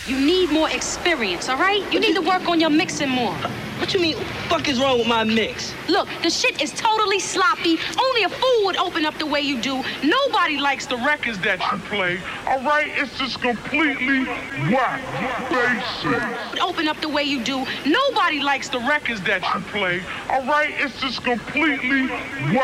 You need more experience, all right? You need to work on your mixing more. What you mean? What the fuck is wrong with my mix? Look, the shit is totally sloppy. Only a fool would open up the way you do. Nobody likes the records that you play. All right, it's just completely whack, basic. Open up the way you do. Nobody likes the records that you play. All right, it's just completely whack.